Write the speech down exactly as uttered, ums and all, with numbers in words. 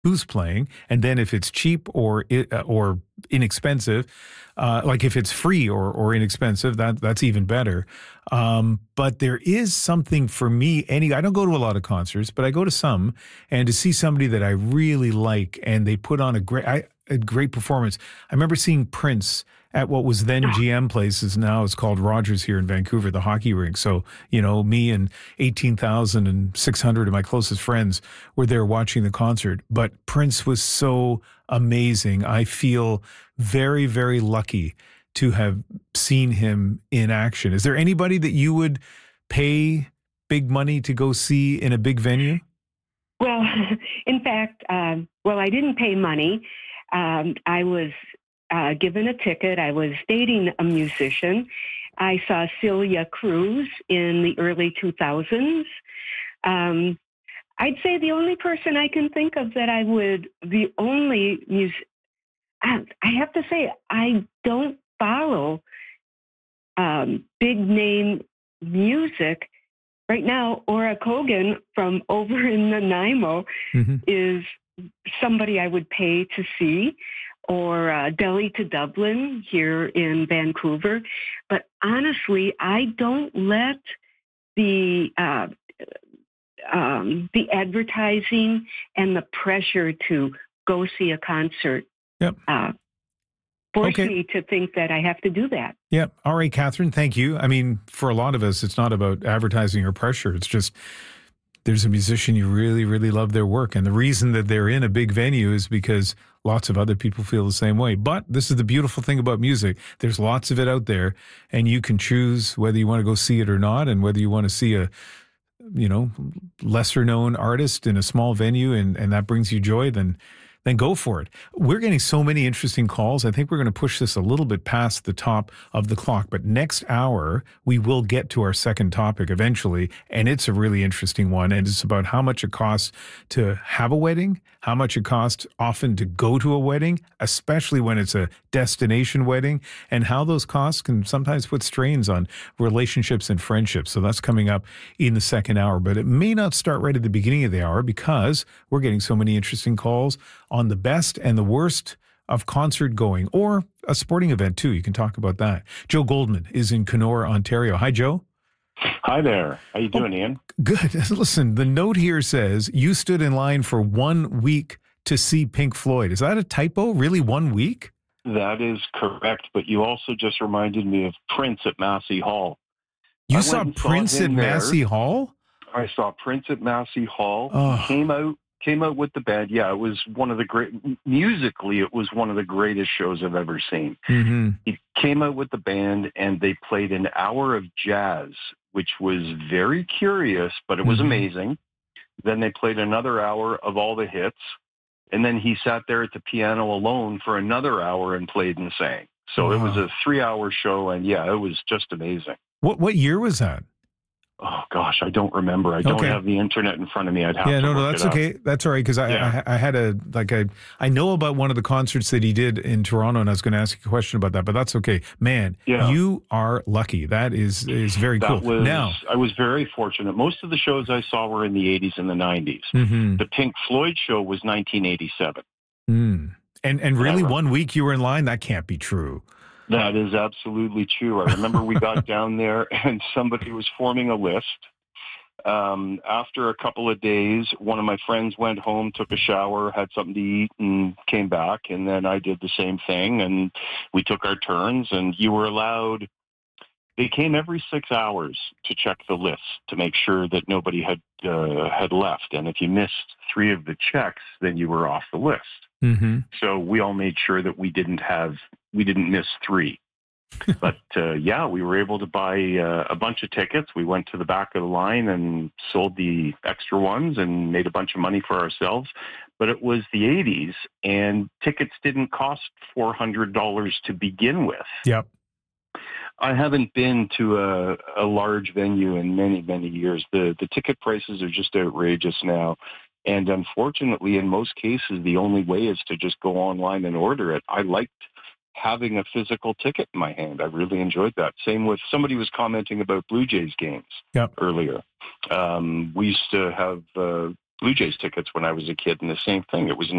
who's playing, and then if it's cheap or or inexpensive, uh, like if it's free or or inexpensive, that that's even better. Um, but there is something for me. Any, I don't go to a lot of concerts, but I go to some, and to see somebody that I really like and they put on a great I, a great performance. I remember seeing Prince at what was then G M Places. Now it's called Rogers here in Vancouver, the hockey rink. So, you know, me and eighteen thousand six hundred of my closest friends were there watching the concert. But Prince was so amazing. I feel very, very lucky to have seen him in action. Is there anybody that you would pay big money to go see in a big venue? Well, in fact, um, well, I didn't pay money. Um, I was Uh, given a ticket. I was dating a musician. I saw Celia Cruz in the early two thousands. Um, I'd say the only person I can think of that I would, the only music, I, I have to say, I don't follow um, big name music. Right now, Ora Kogan from over in Nanaimo mm-hmm. is somebody I would pay to see. Or uh, Delhi to Dublin here in Vancouver. But honestly, I don't let the uh, um, the advertising and the pressure to go see a concert yep. uh, force okay. me to think that I have to do that. Yeah. All right, Catherine, thank you. I mean, for a lot of us, it's not about advertising or pressure. It's just there's a musician, you really, really love their work. And the reason that they're in a big venue is because lots of other people feel the same way. But this is the beautiful thing about music. There's lots of it out there, and you can choose whether you want to go see it or not, and whether you want to see a, you know, lesser known artist in a small venue and, and that brings you joy, then then go for it. We're getting so many interesting calls. I think we're going to push this a little bit past the top of the clock, but next hour, we will get to our second topic eventually, and it's a really interesting one, and it's about how much it costs to have a wedding, how much it costs often to go to a wedding, especially when it's a destination wedding, and how those costs can sometimes put strains on relationships and friendships. So that's coming up in the second hour, but it may not start right at the beginning of the hour because we're getting so many interesting calls on the best and the worst of concert going, or a sporting event too. You can talk about that. Joe Goldman is in Kenora, Ontario. Hi, Joe. Hi there. How you doing, oh, Ian? Good. Listen, the note here says you stood in line for one week to see Pink Floyd. Is that a typo? Really, one week? That is correct, but you also just reminded me of Prince at Massey Hall. You I saw Prince saw at there. Massey Hall? I saw Prince at Massey Hall. Oh. He came out Came out with the band. Yeah, it was one of the great, musically, it was one of the greatest shows I've ever seen. Mm-hmm. He came out with the band and they played an hour of jazz, which was very curious, but it was mm-hmm. amazing. Then they played another hour of all the hits. And then he sat there at the piano alone for another hour and played and sang. So wow. It was a three hour show. And yeah, it was just amazing. What, what year was that? Oh gosh, I don't remember. I don't okay. have the internet in front of me. I'd have yeah, to no, no, look that's it up. okay. That's all right because I, yeah. I, I had a like I, I know about one of the concerts that he did in Toronto, and I was going to ask you a question about that, but that's okay. Man, yeah. you are lucky. That is is very that cool. Was, now, I was very fortunate. Most of the shows I saw were in the eighties and the nineties. Mm-hmm. The Pink Floyd show was nineteen eighty-seven. Mm. And and really, one week you were in line? That can't be true. That is absolutely true. I remember we got down there and somebody was forming a list. Um, after a couple of days, one of my friends went home, took a shower, had something to eat, and came back. And then I did the same thing, and we took our turns. And you were allowed. They came every six hours to check the list to make sure that nobody had uh, had left. And if you missed three of the checks, then you were off the list. Mm-hmm. So we all made sure that we didn't have we didn't miss three. But, uh, yeah, we were able to buy uh, a bunch of tickets. We went to the back of the line and sold the extra ones and made a bunch of money for ourselves. But it was the eighties, and tickets didn't cost four hundred dollars to begin with. Yep. I haven't been to a, a large venue in many, many years. The, the ticket prices are just outrageous now. And unfortunately, in most cases, the only way is to just go online and order it. I liked having a physical ticket in my hand. I really enjoyed that. Same with somebody was commenting about Blue Jays games yep. earlier. Um, we used to have uh, Blue Jays tickets when I was a kid, and the same thing. It was